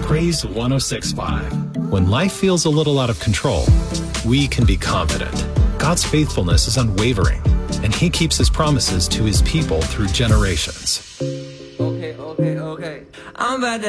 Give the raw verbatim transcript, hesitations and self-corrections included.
Praise one oh six point five. When life feels a little out of control, we can be confident. God's faithfulness is unwavering, and He keeps His promises to His people through generations. Okay, okay, okay. I'm about to